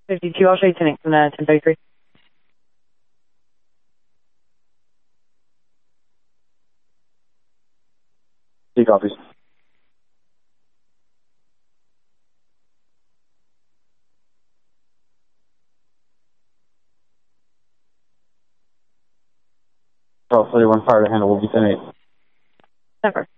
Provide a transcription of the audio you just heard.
52, I'll show you 10 from 1033. He copies. Oh, 31 fire to handle will be 10-8. Never.